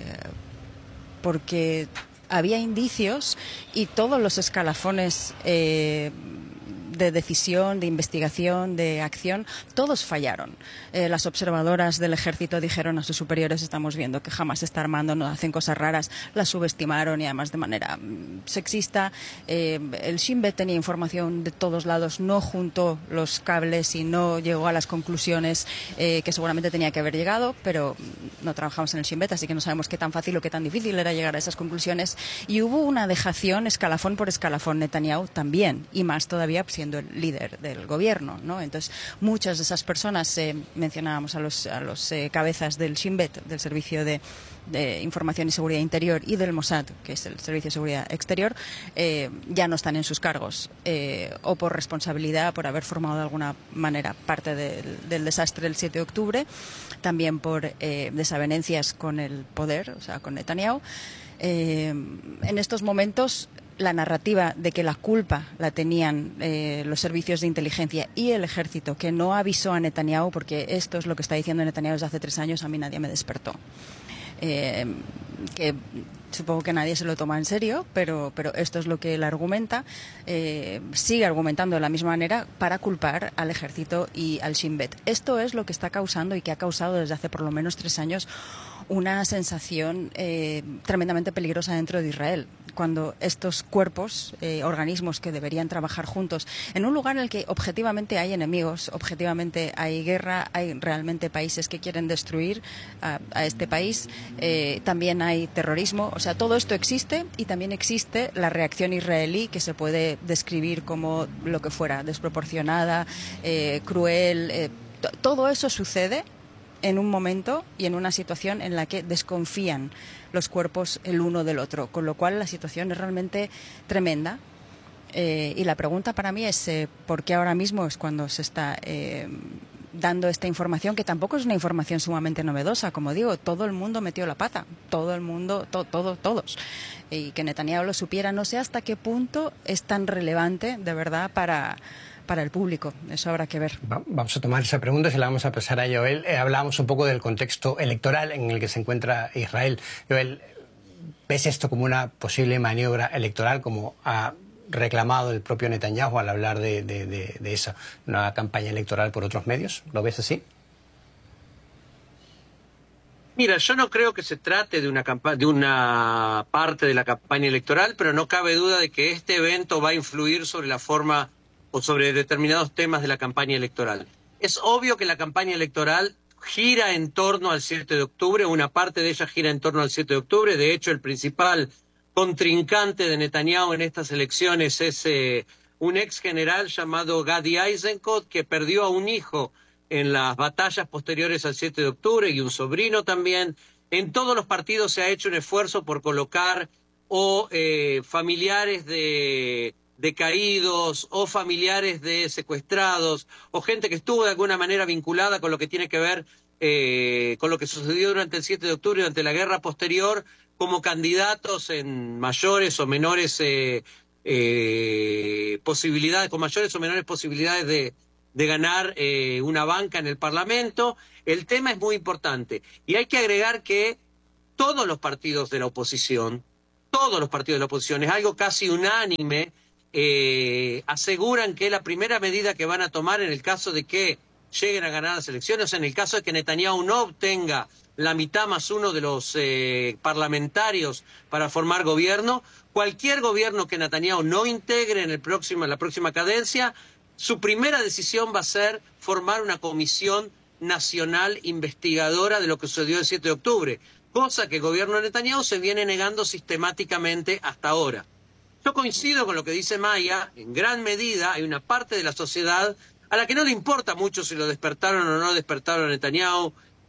había indicios y todos los escalafones de decisión, de investigación, de acción, todos fallaron. Las observadoras del ejército dijeron a sus superiores: estamos viendo que Hamas está armando, nos hacen cosas raras, las subestimaron y además de manera sexista. El Shin Bet tenía información de todos lados, no juntó los cables y no llegó a las conclusiones que seguramente tenía que haber llegado, pero no trabajamos en el Shin Bet, así que no sabemos qué tan fácil o qué tan difícil era llegar a esas conclusiones. Y hubo una dejación escalafón por escalafón. Netanyahu también, y más todavía siendo el líder del gobierno, ¿no? Entonces, muchas de esas personas, mencionábamos a los cabezas del Shin Bet, del Servicio de Información y Seguridad Interior, y del Mossad, que es el Servicio de Seguridad Exterior, ya no están en sus cargos, o por responsabilidad, por haber formado de alguna manera parte del desastre del 7 de octubre, también por desavenencias con el poder, o sea, con Netanyahu. En estos momentos, la narrativa de que la culpa la tenían los servicios de inteligencia y el ejército, que no avisó a Netanyahu, porque esto es lo que está diciendo Netanyahu desde hace 3 años, a mí nadie me despertó. Que supongo que nadie se lo toma en serio, pero esto es lo que él argumenta. Sigue argumentando de la misma manera para culpar al ejército y al Shin Bet. Esto es lo que está causando y que ha causado desde hace por lo menos 3 años una sensación tremendamente peligrosa dentro de Israel, cuando estos cuerpos, organismos que deberían trabajar juntos, en un lugar en el que objetivamente hay enemigos, objetivamente hay guerra, hay realmente países que quieren destruir a este país, también hay terrorismo, o sea, todo esto existe, y también existe la reacción israelí, que se puede describir como lo que fuera, desproporcionada, cruel. Todo eso sucede en un momento y en una situación en la que desconfían los cuerpos el uno del otro, con lo cual la situación es realmente tremenda. Y la pregunta para mí es ¿por qué ahora mismo es cuando se está dando esta información, que tampoco es una información sumamente novedosa? Como digo, todo el mundo metió la pata, todo el mundo, todos. Y que Netanyahu lo supiera, no sé hasta qué punto es tan relevante de verdad para el público. Eso habrá que ver. Vamos a tomar esa pregunta, se la vamos a pasar a Joel. Hablábamos un poco del contexto electoral en el que se encuentra Israel. Joel, ¿ves esto como una posible maniobra electoral, como ha reclamado el propio Netanyahu al hablar de esa nueva campaña electoral por otros medios? ¿Lo ves así? Mira, yo no creo que se trate de una parte de la campaña electoral, pero no cabe duda de que este evento va a influir sobre la forma o sobre determinados temas de la campaña electoral. Es obvio que la campaña electoral gira en torno al 7 de octubre, una parte de ella gira en torno al 7 de octubre. De hecho, el principal contrincante de Netanyahu en estas elecciones es un ex general llamado Gadi Eisenkot, que perdió a un hijo en las batallas posteriores al 7 de octubre y un sobrino también. En todos los partidos se ha hecho un esfuerzo por colocar familiares de de caídos o familiares de secuestrados o gente que estuvo de alguna manera vinculada con lo que tiene que ver con lo que sucedió durante el 7 de octubre, durante la guerra posterior, como candidatos en mayores o menores posibilidades, con mayores o menores posibilidades de ganar una banca en el Parlamento. El tema es muy importante. Y hay que agregar que todos los partidos de la oposición, es algo casi unánime, aseguran que la primera medida que van a tomar en el caso de que lleguen a ganar las elecciones, o sea, en el caso de que Netanyahu no obtenga la mitad más uno de los parlamentarios para formar gobierno, cualquier gobierno que Netanyahu no integre en la próxima cadencia, su primera decisión va a ser formar una comisión nacional investigadora de lo que sucedió el 7 de octubre, cosa que el gobierno de Netanyahu se viene negando sistemáticamente hasta ahora. Yo coincido con lo que dice Maya, en gran medida hay una parte de la sociedad a la que no le importa mucho si lo despertaron o no despertaron a Netanyahu,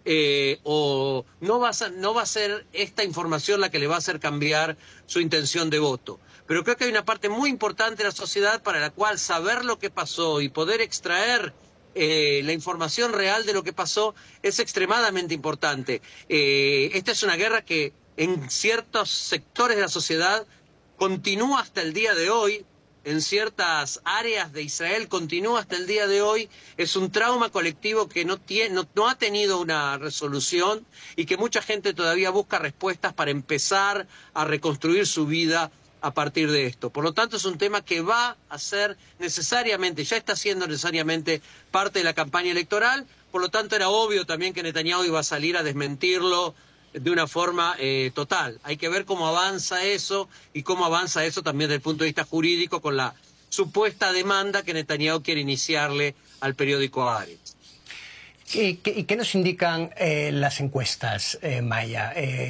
o no va a ser esta información la que le va a hacer cambiar su intención de voto. Pero creo que hay una parte muy importante de la sociedad para la cual saber lo que pasó y poder extraer la información real de lo que pasó es extremadamente importante. Esta es una guerra que en ciertos sectores de la sociedad continúa hasta el día de hoy, en ciertas áreas de Israel continúa hasta el día de hoy. Es un trauma colectivo que no ha tenido una resolución y que mucha gente todavía busca respuestas para empezar a reconstruir su vida a partir de esto. Por lo tanto, es un tema que va a ser necesariamente, ya está siendo necesariamente parte de la campaña electoral. Por lo tanto, era obvio también que Netanyahu iba a salir a desmentirlo de una forma total. Hay que ver cómo avanza eso y cómo avanza eso también desde el punto de vista jurídico con la supuesta demanda que Netanyahu quiere iniciarle al periódico Haaretz. ¿Y qué nos indican las encuestas, Maya?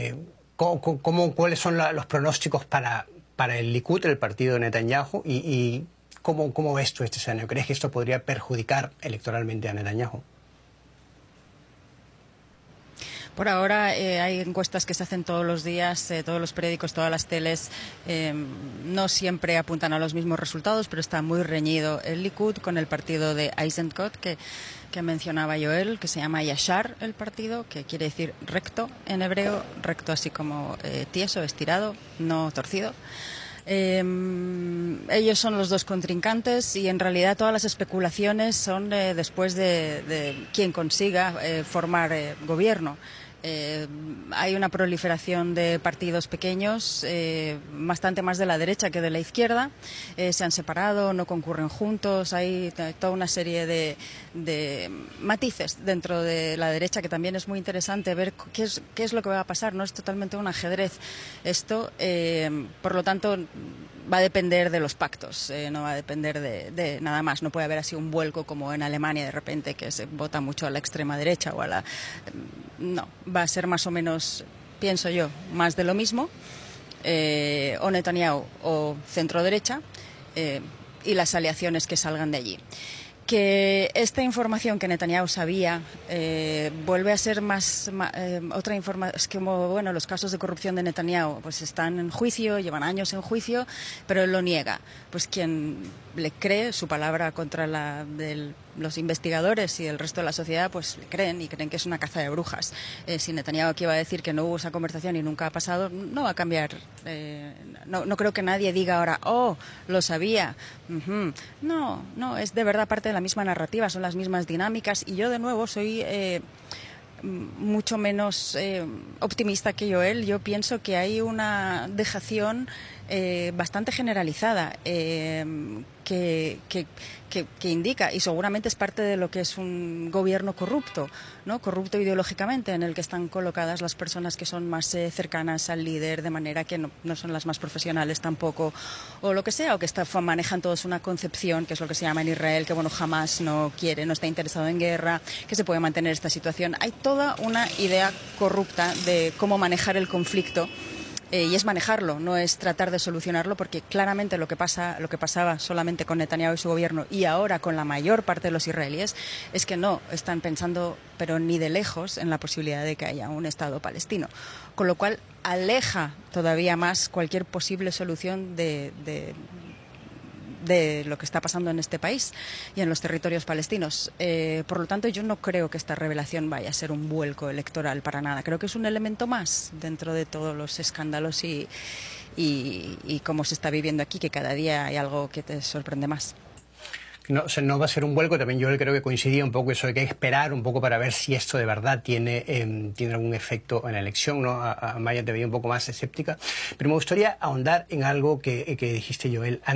¿Cuáles son los pronósticos para el Likud, el partido de Netanyahu? ¿Y cómo ves tú este escenario? ¿Crees que esto podría perjudicar electoralmente a Netanyahu? Por ahora hay encuestas que se hacen todos los días, todos los periódicos, todas las teles, no siempre apuntan a los mismos resultados, pero está muy reñido el Likud con el partido de Eisenkot, que mencionaba Joel, que se llama Yashar el partido, que quiere decir recto en hebreo, recto así como tieso, estirado, no torcido. Ellos son los dos contrincantes y en realidad todas las especulaciones son después de quien consiga formar gobierno. Hay una proliferación de partidos pequeños, bastante más de la derecha que de la izquierda. Se han separado, no concurren juntos. Hay toda una serie de matices dentro de la derecha que también es muy interesante ver qué es lo que va a pasar. No es totalmente un ajedrez esto. Por lo tanto, va a depender de los pactos, no va a depender de nada más. No puede haber así un vuelco como en Alemania de repente, que se vota mucho a la extrema derecha o a la... No, va a ser más o menos, pienso yo, más de lo mismo, o Netanyahu o centro derecha, y las aleaciones que salgan de allí. Que esta información que Netanyahu sabía vuelve a ser otra información. Es como, bueno, los casos de corrupción de Netanyahu pues están en juicio, llevan años en juicio, pero él lo niega. Pues quien le cree su palabra contra la de los investigadores y el resto de la sociedad, pues le creen y creen que es una caza de brujas. Si Netanyahu aquí va a decir que no hubo esa conversación y nunca ha pasado, no va a cambiar. No creo que nadie diga ahora, oh, lo sabía. No, es de verdad parte de la misma narrativa, son las mismas dinámicas y yo de nuevo soy mucho menos optimista que Joel. Yo pienso que hay una dejación bastante generalizada que indica, y seguramente es parte de lo que es un gobierno corrupto, ¿no? Corrupto ideológicamente, en el que están colocadas las personas que son más cercanas al líder, de manera que no son las más profesionales tampoco, o lo que sea, o que manejan todos una concepción, que es lo que se llama en Israel, que bueno, jamás no está interesado en guerra, que se puede mantener esta situación. Hay toda una idea corrupta de cómo manejar el conflicto. Y es manejarlo, no es tratar de solucionarlo, porque claramente lo que pasaba solamente con Netanyahu y su gobierno y ahora con la mayor parte de los israelíes es que no están pensando, pero ni de lejos, en la posibilidad de que haya un Estado palestino. Con lo cual aleja todavía más cualquier posible solución de de lo que está pasando en este país y en los territorios palestinos. Por lo tanto, yo no creo que esta revelación vaya a ser un vuelco electoral para nada. Creo que es un elemento más dentro de todos los escándalos y cómo se está viviendo aquí, que cada día hay algo que te sorprende más. No, o sea, no va a ser un vuelco. También yo creo que coincidía un poco eso, hay que esperar un poco para ver si esto de verdad tiene algún efecto en la elección, ¿no? A Maya te veía un poco más escéptica, pero me gustaría ahondar en algo que dijiste, Joel.